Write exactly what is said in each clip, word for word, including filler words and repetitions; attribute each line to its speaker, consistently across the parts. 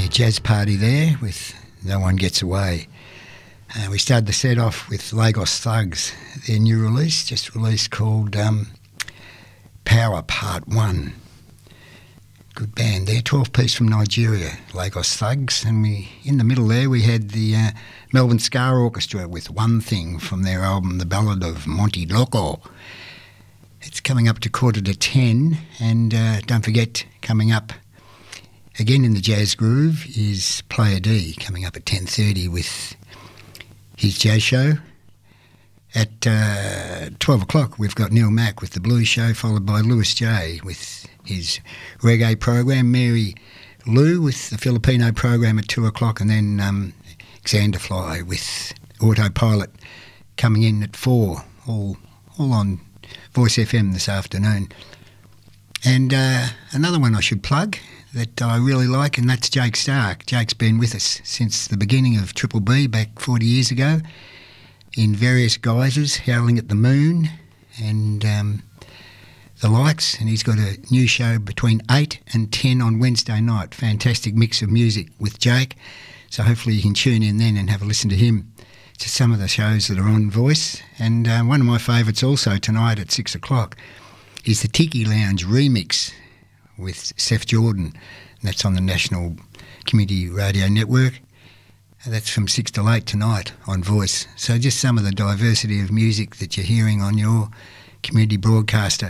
Speaker 1: jazz party there with No One Gets Away. Uh, we started the set off with Lagos Thugs, their new release, just released, called um, Power Part one. Good band there, twelve-piece from Nigeria, Lagos Thugs. And we, in the middle there, we had the uh, Melbourne Ska Orchestra with One Thing from their album The Ballad of Monty Loco. It's coming up to quarter to ten, and uh, don't forget, coming up again in the jazz groove is Player D, coming up at ten thirty with his jazz show. At uh, twelve o'clock, we've got Neil Mack with the Blues Show, followed by Lewis J with his reggae program, Mary Lou with the Filipino program at two o'clock, and then um, Xander Fly with Autopilot coming in at four, all, all on Voice F M this afternoon. And uh, another one I should plug that I really like, and that's Jake Stark. Jake's been with us since the beginning of Triple B back forty years ago in various guises, Howling at the Moon and um, the likes, and he's got a new show between eight and ten on Wednesday night. Fantastic mix of music with Jake, so hopefully you can tune in then and have a listen to him, to some of the shows that are on Voice. And uh, one of my favourites also tonight at six o'clock is the Tiki Lounge remix with Seth Jordan. And that's on the National Community Radio Network. And that's from six till eight tonight on Voice. So just some of the diversity of music that you're hearing on your community broadcaster.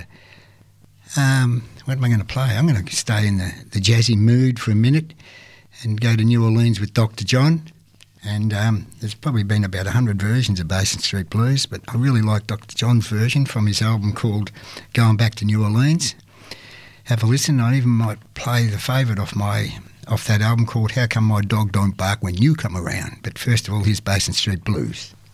Speaker 1: Um, what am I going to play? I'm going to stay in the, the jazzy mood for a minute and go to New Orleans with Doctor John. And um, there's probably been about one hundred versions of Basin Street Blues, but I really like Doctor John's version from his album called Going Back to New Orleans. Have a listen. I even might play the favourite off my off that album called How Come My Dog Don't Bark When You Come Around. But first of all, here's Basin Street Blues.